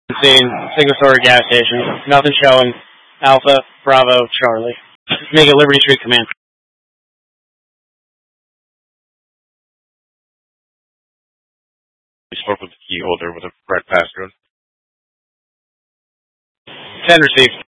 Scene, Signatory gas station. Nothing showing. Alpha, Bravo, Charlie. Make it Liberty Street Command. We spoke with the key holder with a red passcode. 10 received.